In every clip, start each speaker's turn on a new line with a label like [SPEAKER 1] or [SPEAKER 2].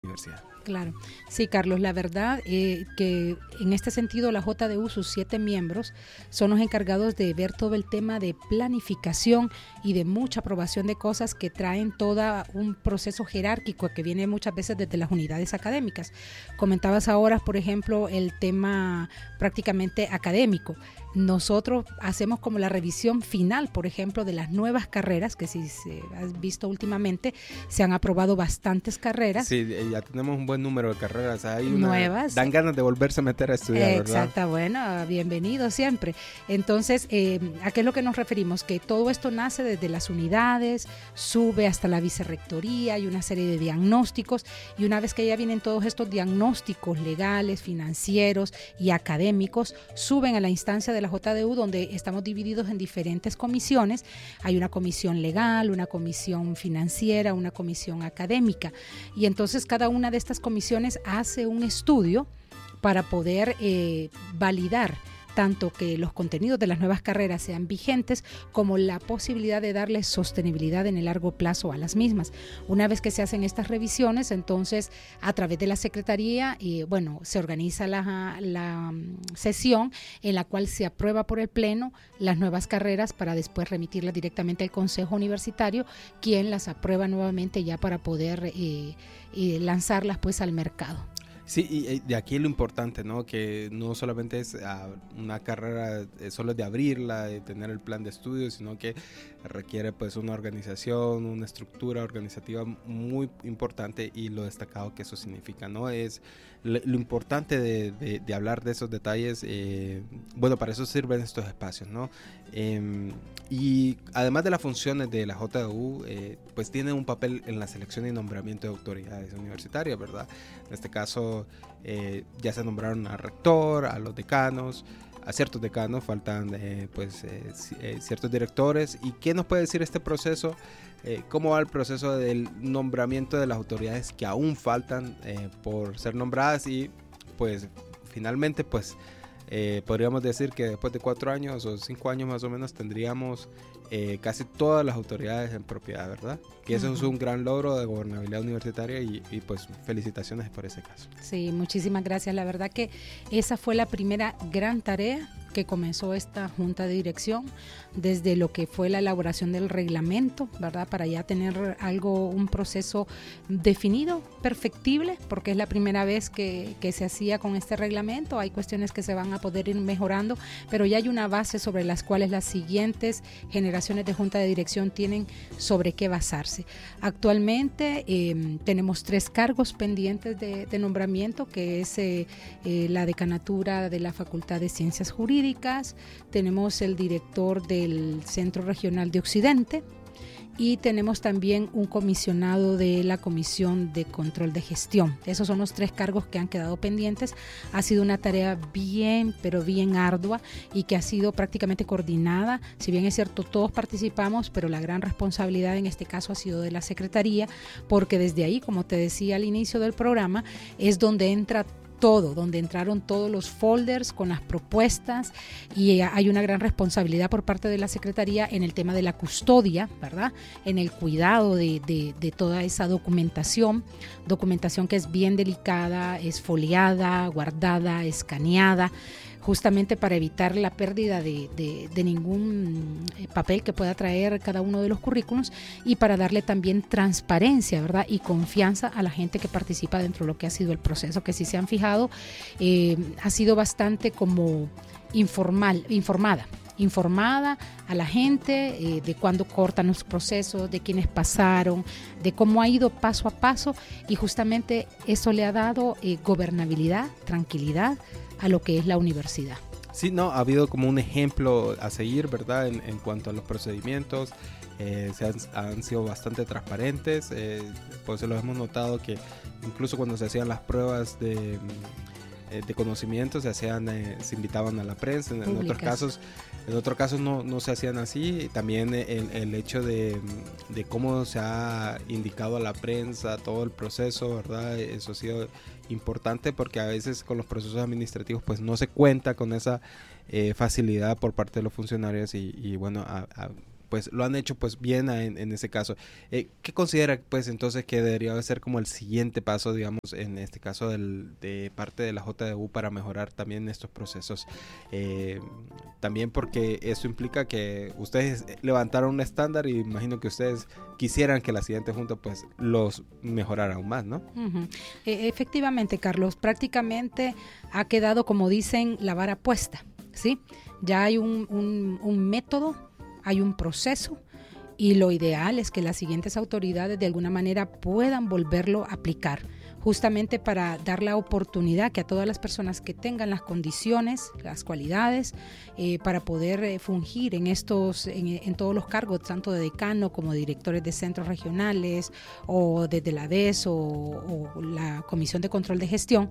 [SPEAKER 1] universidad.
[SPEAKER 2] Claro, sí, Carlos, la verdad que en este sentido la JDU, sus 7 miembros, son los encargados de ver todo el tema de planificación y de mucha aprobación de cosas que traen todo un proceso jerárquico que viene muchas veces desde las unidades académicas. Comentabas ahora, por ejemplo, el tema prácticamente académico. Nosotros hacemos como la revisión final, por ejemplo, de las nuevas carreras, que si se has visto últimamente, se han aprobado bastantes carreras.
[SPEAKER 1] Sí, ya tenemos un buen número de carreras. Hay
[SPEAKER 2] nuevas.
[SPEAKER 1] Dan ganas de volverse a meter a estudiar, ¿verdad?
[SPEAKER 2] Exacto, bueno, bienvenido siempre. Entonces, ¿a qué es lo que nos referimos? Que todo esto nace desde las unidades, sube hasta la vicerrectoría, hay una serie de diagnósticos, y una vez que ya vienen todos estos diagnósticos legales, financieros y académicos, suben a la instancia de la JDU, donde estamos divididos en diferentes comisiones. Hay una comisión legal, una comisión financiera, una comisión académica, y entonces cada una de estas comisiones hace un estudio para poder validar tanto que los contenidos de las nuevas carreras sean vigentes como la posibilidad de darles sostenibilidad en el largo plazo a las mismas. Una vez que se hacen estas revisiones, entonces a través de la Secretaría se organiza la sesión en la cual se aprueba por el Pleno las nuevas carreras para después remitirlas directamente al Consejo Universitario, quien las aprueba nuevamente ya para poder lanzarlas pues al mercado.
[SPEAKER 1] Sí, y de aquí lo importante, ¿no? Que no solamente es una carrera solo de abrirla, de tener el plan de estudios, sino que requiere pues una organización, una estructura organizativa muy importante, y lo destacado que eso significa, ¿no? Es lo importante de hablar de esos detalles. Para eso sirven estos espacios, ¿no? Y además de las funciones de la JDU, pues tiene un papel en la selección y nombramiento de autoridades universitarias, ¿verdad? En este caso ya se nombraron al rector, a los decanos, a ciertos decanos, faltan ciertos directores. ¿Y qué nos puede decir este proceso? ¿Cómo va el proceso del nombramiento de las autoridades que aún faltan por ser nombradas? Y pues finalmente podríamos decir que después de 4 años o 5 años más o menos tendríamos casi todas las autoridades en propiedad, ¿verdad? Que eso es un gran logro de gobernabilidad universitaria, y pues felicitaciones por ese caso.
[SPEAKER 2] Sí, muchísimas gracias. La verdad que esa fue la primera gran tarea que comenzó esta junta de dirección, desde lo que fue la elaboración del reglamento, ¿verdad? Para ya tener un proceso definido, perfectible, porque es la primera vez que se hacía con este reglamento. Hay cuestiones que se van a poder ir mejorando, pero ya hay una base sobre las cuales las siguientes generaciones de junta de dirección tienen sobre qué basarse. Actualmente tenemos 3 cargos pendientes de nombramiento, que es la decanatura de la Facultad de Ciencias Jurídicas, tenemos el director del Centro Regional de Occidente, y tenemos también un comisionado de la Comisión de Control de Gestión. Esos son los 3 cargos que han quedado pendientes. Ha sido una tarea bien ardua, y que ha sido prácticamente coordinada. Si bien es cierto, todos participamos, pero la gran responsabilidad en este caso ha sido de la Secretaría, porque desde ahí, como te decía al inicio del programa, es donde donde entraron todos los folders con las propuestas, y hay una gran responsabilidad por parte de la Secretaría en el tema de la custodia, ¿verdad? En el cuidado de toda esa documentación que es bien delicada, esfoliada, guardada, escaneada, justamente para evitar la pérdida de ningún papel que pueda traer cada uno de los currículos, y para darle también transparencia, ¿verdad? Y confianza a la gente que participa dentro de lo que ha sido el proceso, que si se han fijado, ha sido bastante como informada a la gente de cuándo cortan los procesos, de quiénes pasaron, de cómo ha ido paso a paso, y justamente eso le ha dado gobernabilidad, tranquilidad a lo que es la universidad.
[SPEAKER 1] Sí, no, ha habido como un ejemplo a seguir, ¿verdad? En cuanto a los procedimientos, han sido bastante transparentes, pues lo hemos notado que incluso cuando se hacían las pruebas de conocimiento se invitaban a la prensa, en otros casos no se hacían así. También el hecho de cómo se ha indicado a la prensa todo el proceso, ¿verdad? Eso ha sido importante, porque a veces con los procesos administrativos pues no se cuenta con esa facilidad por parte de los funcionarios, y bueno, pues lo han hecho pues bien en ese caso. ¿Qué considera pues entonces que debería ser como el siguiente paso, digamos, en este caso de parte de la JDU para mejorar también estos procesos? También porque eso implica que ustedes levantaron un estándar y imagino que ustedes quisieran que la siguiente junta pues los mejorara aún más, ¿no?
[SPEAKER 2] Uh-huh. Efectivamente, Carlos, prácticamente ha quedado, como dicen, la vara puesta, ¿sí? Ya hay un método, hay un proceso, y lo ideal es que las siguientes autoridades de alguna manera puedan volverlo a aplicar, justamente para dar la oportunidad que a todas las personas que tengan las condiciones, las cualidades, para poder fungir en todos los cargos, tanto de decano como directores de centros regionales o desde la DES o la Comisión de Control de Gestión,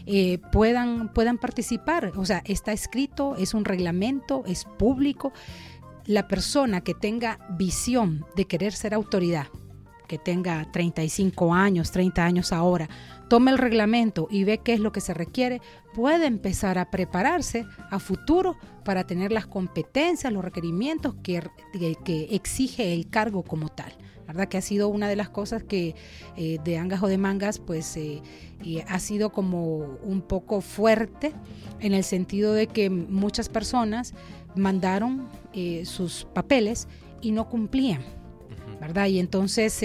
[SPEAKER 2] puedan participar. O sea, está escrito, es un reglamento, es público. La persona que tenga visión de querer ser autoridad, que tenga 35 años, 30 años ahora, tome el reglamento y ve qué es lo que se requiere, puede empezar a prepararse a futuro para tener las competencias, los requerimientos que exige el cargo como tal. La verdad que ha sido una de las cosas que de Angas o de Mangas pues ha sido como un poco fuerte, en el sentido de que muchas personas mandaron sus papeles y no cumplían, ¿verdad? Y entonces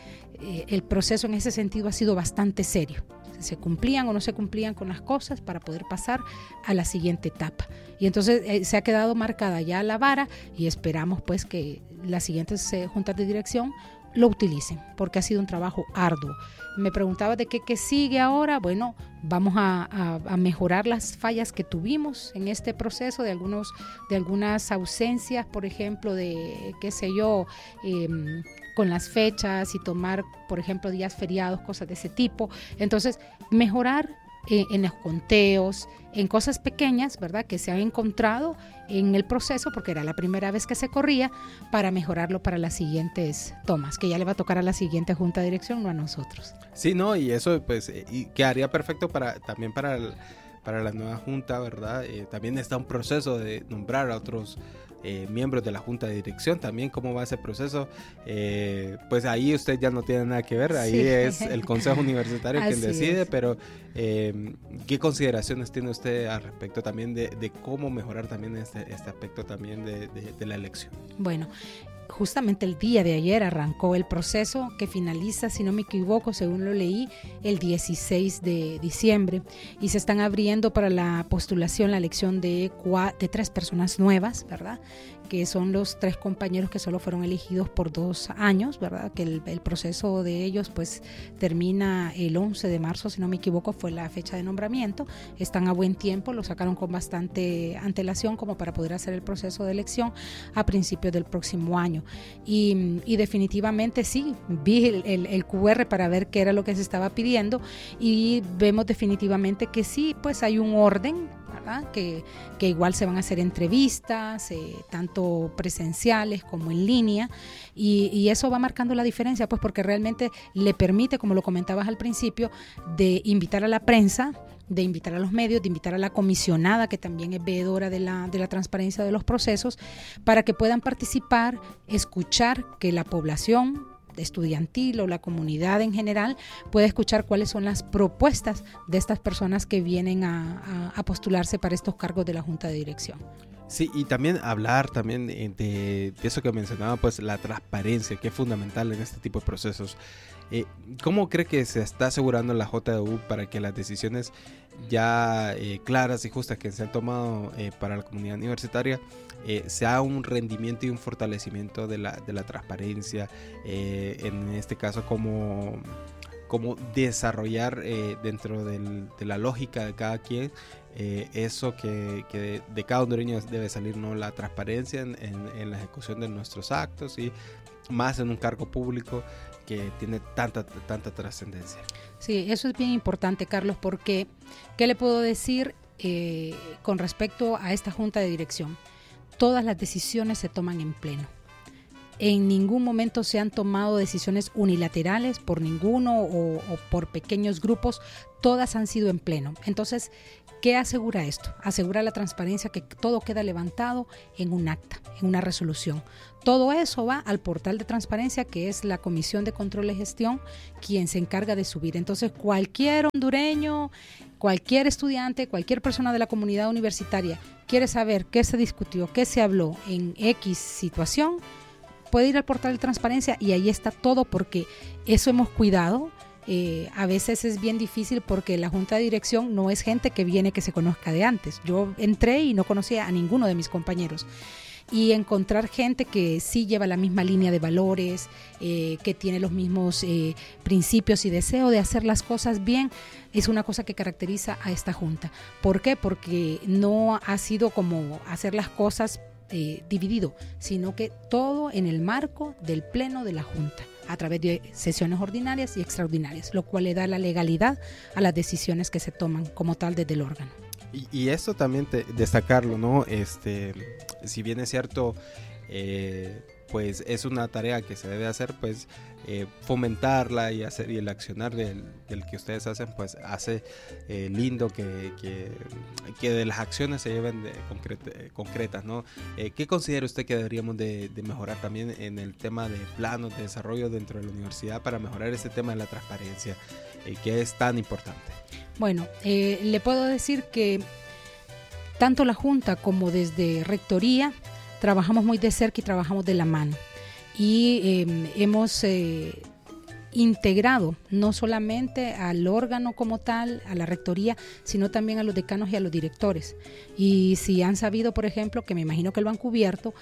[SPEAKER 2] el proceso en ese sentido ha sido bastante serio. Se cumplían o no se cumplían con las cosas para poder pasar a la siguiente etapa. Y entonces se ha quedado marcada ya la vara y esperamos pues que las siguientes juntas de dirección lo utilicen, porque ha sido un trabajo arduo. Me preguntaba de qué sigue ahora. Bueno, vamos a mejorar las fallas que tuvimos en este proceso, de algunas ausencias, por ejemplo, de qué sé yo, con las fechas y tomar, por ejemplo, días feriados, cosas de ese tipo. Entonces, mejorar en los conteos, en cosas pequeñas, ¿verdad?, que se han encontrado en el proceso, porque era la primera vez que se corría, para mejorarlo para las siguientes tomas, que ya le va a tocar a la siguiente junta de dirección, no a nosotros.
[SPEAKER 1] Sí, no, y eso pues y quedaría perfecto también para la nueva junta, ¿verdad? También está un proceso de nombrar a otros miembros de la junta de dirección. También cómo va ese proceso, pues ahí usted ya no tiene nada que ver, ahí sí. Es el consejo universitario quien decide, pero ¿qué consideraciones tiene usted al respecto también de cómo mejorar también este aspecto también de la elección?
[SPEAKER 2] Bueno, justamente el día de ayer arrancó el proceso que finaliza, si no me equivoco, según lo leí, el 16 de diciembre, y se están abriendo para la postulación, la elección de 3 personas nuevas, ¿verdad?, que son los 3 compañeros que solo fueron elegidos por 2 años, ¿verdad?, que el proceso de ellos pues termina el 11 de marzo, si no me equivoco, fue la fecha de nombramiento. Están a buen tiempo, lo sacaron con bastante antelación como para poder hacer el proceso de elección a principios del próximo año. Y definitivamente sí, vi el QR para ver qué era lo que se estaba pidiendo, y vemos definitivamente que sí, pues hay un orden, ¿verdad?, que igual se van a hacer entrevistas, tanto presenciales como en línea, y eso va marcando la diferencia, pues porque realmente le permite, como lo comentabas al principio, de invitar a la prensa, de invitar a los medios, de invitar a la comisionada, que también es veedora de la transparencia de los procesos, para que puedan participar, escuchar, que la población estudiantil o la comunidad en general puede escuchar cuáles son las propuestas de estas personas que vienen a postularse para estos cargos de la Junta de Dirección.
[SPEAKER 1] Sí, y también hablar también de eso que mencionaba, pues la transparencia, que es fundamental en este tipo de procesos. ¿Cómo cree que se está asegurando la JDU para que las decisiones ya claras y justas que se han tomado para la comunidad universitaria sea un rendimiento y un fortalecimiento de la transparencia? En este caso, cómo desarrollar dentro de la lógica de cada quien eso que de cada hondureño debe salir, ¿no?, la transparencia en la ejecución de nuestros actos, y más en un cargo público que tiene tanta trascendencia.
[SPEAKER 2] Sí, eso es bien importante, Carlos, porque ¿qué le puedo decir con respecto a esta junta de dirección? Todas las decisiones se toman en pleno. en ningún momento se han tomado decisiones unilaterales por ninguno o por pequeños grupos, todas han sido en pleno. Entonces, ¿qué asegura esto? Asegura la transparencia, que todo queda levantado en un acta, en una resolución. Todo eso va al portal de transparencia, que es la Comisión de Control y Gestión, quien se encarga de subir. Entonces, cualquier hondureño, cualquier estudiante, cualquier persona de la comunidad universitaria quiere saber qué se discutió, qué se habló en X situación, puede ir al portal de transparencia y ahí está todo, porque eso hemos cuidado. A veces es bien difícil porque la junta de dirección no es gente que viene que se conozca de antes. Yo entré y no conocía a ninguno de mis compañeros. Y encontrar gente que sí lleva la misma línea de valores, que tiene los mismos principios y deseo de hacer las cosas bien, es una cosa que caracteriza a esta junta. ¿Por qué? Porque no ha sido como hacer las cosas dividido, sino que todo en el marco del pleno de la junta, a través de sesiones ordinarias y extraordinarias, lo cual le da la legalidad a las decisiones que se toman como tal desde el órgano.
[SPEAKER 1] Y esto también destacarlo, ¿no? Si bien es cierto, pues es una tarea que se debe hacer, pues fomentarla y el accionar del que ustedes hacen, pues hace lindo que de las acciones se lleven concretas, ¿no? ¿Qué considera usted que deberíamos de mejorar también en el tema de planos de desarrollo dentro de la universidad para mejorar ese tema de la transparencia, que es tan importante?
[SPEAKER 2] Bueno, le puedo decir que tanto la Junta como desde Rectoría trabajamos muy de cerca y trabajamos de la mano. Y hemos integrado no solamente al órgano como tal, a la Rectoría, sino también a los decanos y a los directores. Y si han sabido, por ejemplo, que me imagino que lo han cubierto,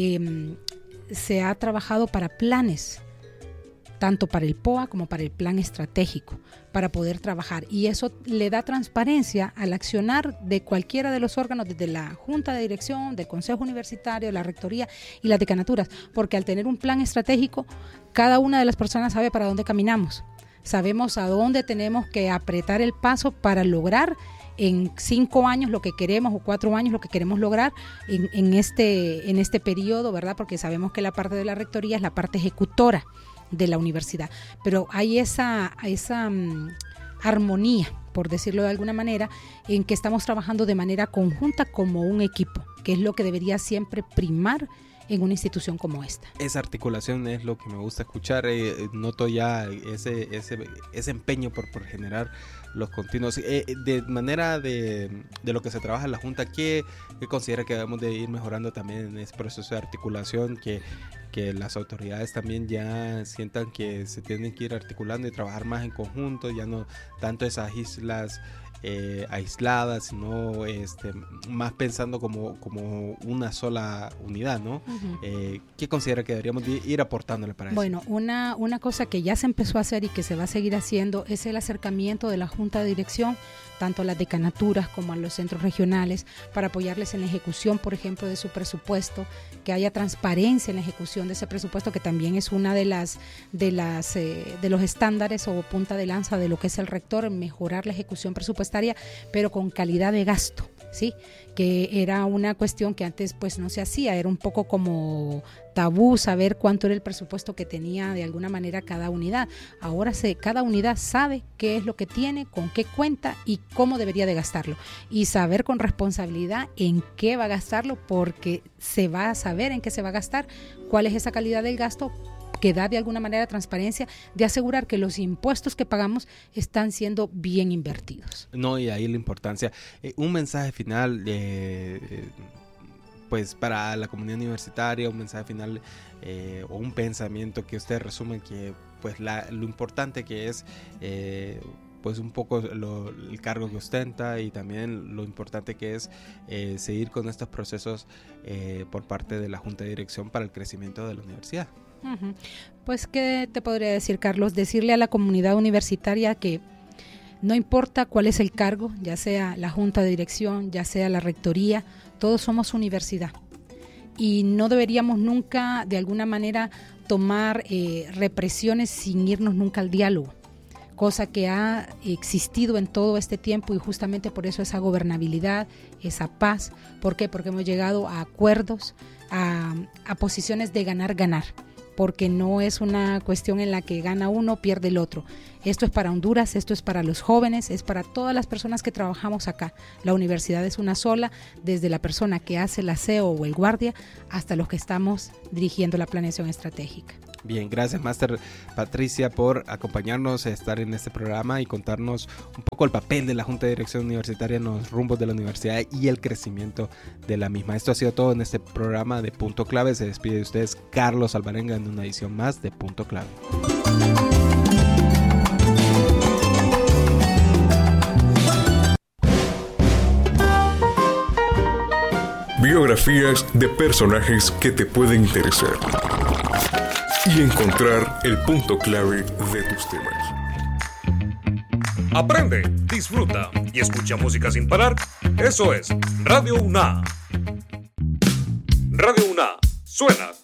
[SPEAKER 2] se ha trabajado para planes, tanto para el POA como para el plan estratégico, para poder trabajar. Y eso le da transparencia al accionar de cualquiera de los órganos, desde la Junta de Dirección, del Consejo Universitario, la Rectoría y las decanaturas, porque al tener un plan estratégico, cada una de las personas sabe para dónde caminamos. Sabemos a dónde tenemos que apretar el paso para lograr en 5 años lo que queremos, o 4 años lo que queremos lograr en este periodo, ¿verdad? Porque sabemos que la parte de la Rectoría es la parte ejecutora de la universidad, pero hay esa armonía, por decirlo de alguna manera, en que estamos trabajando de manera conjunta como un equipo, que es lo que debería siempre primar en una institución como esta. Esa
[SPEAKER 1] articulación es lo que me gusta escuchar. Noto ya ese empeño por generar los continuos. De manera de lo que se trabaja en la Junta, ¿qué considera que debemos de ir mejorando también en ese proceso de articulación? Que las autoridades también ya sientan que se tienen que ir articulando y trabajar más en conjunto, ya no tanto esas islas aisladas, sino más pensando como una sola unidad, ¿no? Uh-huh. ¿Qué considera que deberíamos ir aportándole para eso?
[SPEAKER 2] Bueno, una cosa que ya se empezó a hacer y que se va a seguir haciendo es el acercamiento de la Junta de Dirección, tanto a las decanaturas como a los centros regionales, para apoyarles en la ejecución, por ejemplo, de su presupuesto, que haya transparencia en la ejecución de ese presupuesto, que también es una de los estándares o punta de lanza de lo que es el rector, mejorar la ejecución presupuestaria, pero con calidad de gasto, ¿sí? Que era una cuestión que antes pues no se hacía, era un poco como tabú saber cuánto era el presupuesto que tenía de alguna manera cada unidad. Ahora cada unidad sabe qué es lo que tiene, con qué cuenta y cómo debería de gastarlo, y saber con responsabilidad en qué va a gastarlo, porque se va a saber en qué se va a gastar, cuál es esa calidad del gasto, que da de alguna manera transparencia de asegurar que los impuestos que pagamos están siendo bien invertidos.
[SPEAKER 1] No, y ahí la importancia. Un mensaje final pues para la comunidad universitaria, un mensaje final o un pensamiento que ustedes resumen, que pues lo importante que es pues un poco el cargo que ostenta, y también lo importante que es seguir con estos procesos por parte de la Junta de Dirección para el crecimiento de la universidad.
[SPEAKER 2] Uh-huh. Pues, ¿qué te podría decir, Carlos? Decirle a la comunidad universitaria que no importa cuál es el cargo, ya sea la Junta de Dirección, ya sea la Rectoría, todos somos universidad. Y no deberíamos nunca, de alguna manera, tomar represiones sin irnos nunca al diálogo, cosa que ha existido en todo este tiempo, y justamente por eso esa gobernabilidad, esa paz. ¿Por qué? Porque hemos llegado a acuerdos, a posiciones de ganar-ganar. porque no es una cuestión en la que gana uno, pierde el otro. Esto es para Honduras, esto es para los jóvenes, es para todas las personas que trabajamos acá. La universidad es una sola, desde la persona que hace el aseo o el guardia hasta los que estamos dirigiendo la planeación estratégica.
[SPEAKER 1] Bien, gracias Máster Patricia por acompañarnos a estar en este programa y contarnos un poco el papel de la Junta de Dirección Universitaria en los rumbos de la universidad y el crecimiento de la misma. Esto ha sido todo en este programa de Punto Clave. Se despide de ustedes Carlos Alvarenga en una edición más de Punto Clave.
[SPEAKER 3] Biografías de personajes que te pueden interesar y encontrar el punto clave de tus temas.
[SPEAKER 4] Aprende, disfruta y escucha música sin parar. Eso es Radio UNA. Radio UNA suena